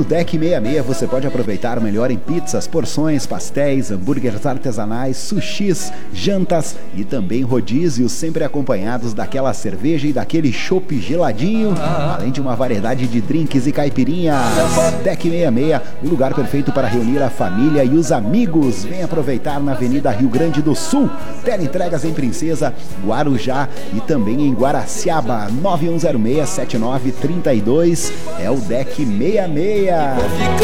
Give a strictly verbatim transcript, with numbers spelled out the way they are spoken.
No Deck sessenta e seis você pode aproveitar o melhor em pizzas, porções, pastéis, hambúrgueres artesanais, sushis, jantas e também rodízios, sempre acompanhados daquela cerveja e daquele chopp geladinho, além de uma variedade de drinks e caipirinhas. Deck sessenta e seis, o lugar perfeito para reunir a família e os amigos. Vem aproveitar na Avenida Rio Grande do Sul. Teleentregas em Princesa, Guarujá e também em Guaraciaba. nove um zero seis, sete nove três dois é o Deck sessenta e seis.